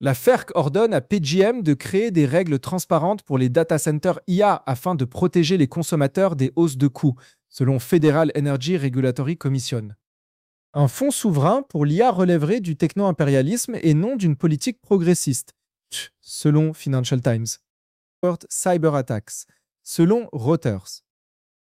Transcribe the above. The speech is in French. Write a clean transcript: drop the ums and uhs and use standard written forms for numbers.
La FERC ordonne à PGM de créer des règles transparentes pour les data centers IA afin de protéger les consommateurs des hausses de coûts, selon Federal Energy Regulatory Commission. Un fonds souverain pour l'IA relèverait du techno-impérialisme et non d'une politique progressiste, selon Financial Times. Cyber attacks, selon Reuters.